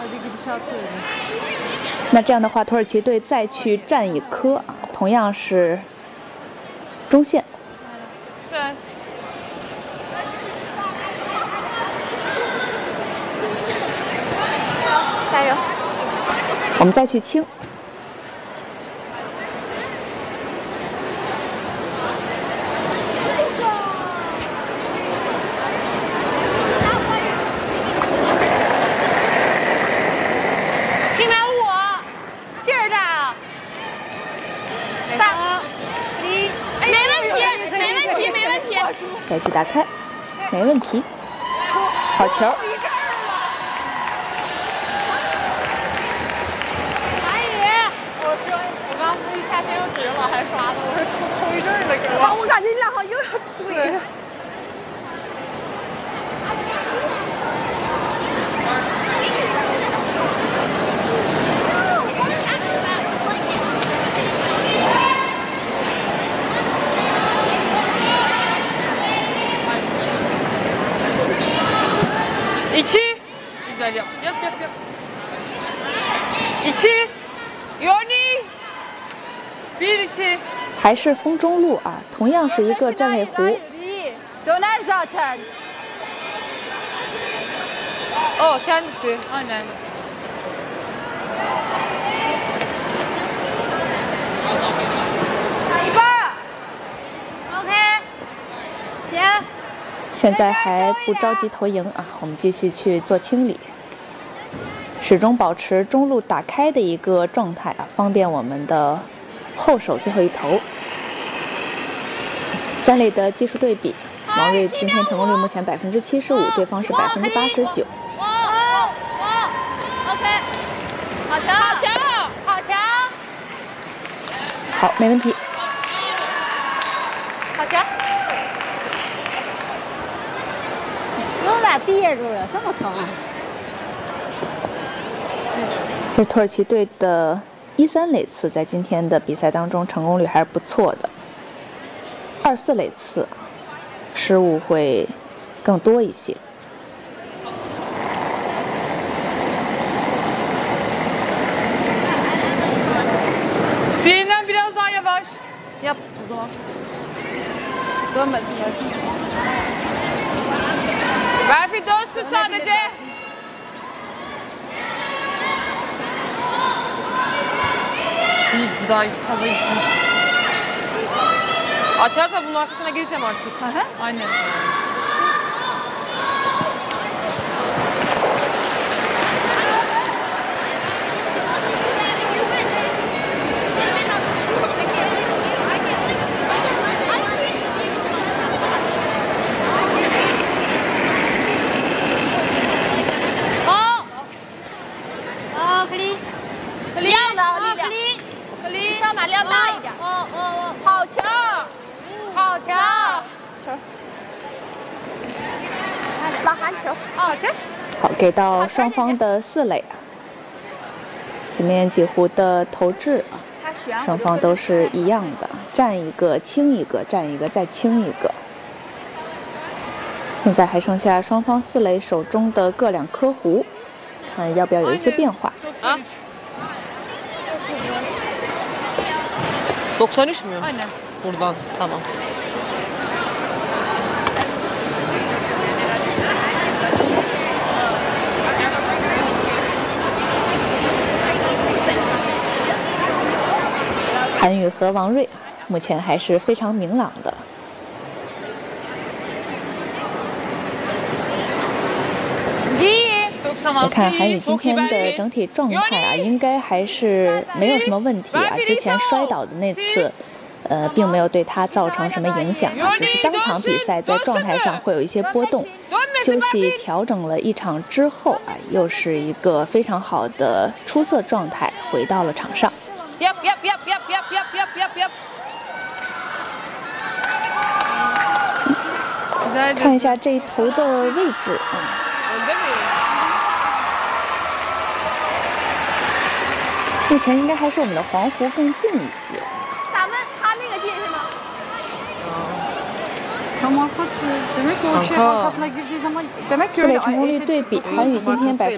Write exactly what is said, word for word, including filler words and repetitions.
那这样的话，土耳其队再去占一颗，同样是中线。 加油！ 我们再去清。 七秒五，劲儿大。三，一，没问题，没问题，没问题。 再去打开，没问题。好球！ 老还刷的，我是出后遗症了，给我。我感觉你俩好像有点对。 İki. Güzel yap. Yap yap yap. İki. Yoni. 还是风中路啊，同样是一个站位弧。 哦，kendisi aynen。 一半 ，OK， 行。 现在还不着急投赢啊，我们继续去做清理，始终保持中路打开的一个状态啊，方便我们的。后手最后一投，三垒的技术对比，王睿今天成功率目前百分之七十五，对方是百分之八十九。 哇哇哇 ！OK， 好球，好球，好球， 好，没问题。 好球！有点憋住了，这么疼啊！ 这是土耳其队的。一三垒刺在今天的比赛当中成功率还是不错的，二四垒刺失误会更多一些。 Diğerinden biraz daha yavaş. Yap o zaman. Dönmesin Berfi. Berfi dönsün sadece. İyi, daha fazla gitsin. Açarsa bunun arkasına gireceğim artık. Hı hı. Aynen. Oh, 好，给到双方的四垒，前面几弧的投掷啊，双方都是一样的，站一个清一个，站一个再清一个。现在还剩下双方四垒手中的各两颗弧，看要不要有一些变化。 啊doksan üç mü? Aynen. Buradan, tamam. 韩宇和王睿目前还是非常明朗的。我看韩宇今天的整体状态啊，应该还是没有什么问题啊。之前摔倒的那次，呃，并没有对他造成什么影响啊，只是当场比赛在状态上会有一些波动。休息调整了一场之后啊，又是一个非常好的出色状态，回到了场上。 Yap yap yap yap yap yap yap yap yap. 看一下这一头的位置啊。目前应该还是我们的黄湖更近一些。 咱们他那个近是吗？ 四垒成功率对比，韩宇今天百分。